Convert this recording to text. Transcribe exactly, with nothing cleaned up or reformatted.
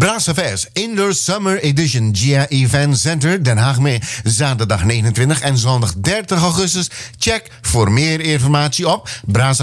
Brassafest Indoor Summer Edition G A Event Center Den Haag mee. Zaterdag negenentwintig en zondag dertig augustus. Check voor meer informatie op brassafest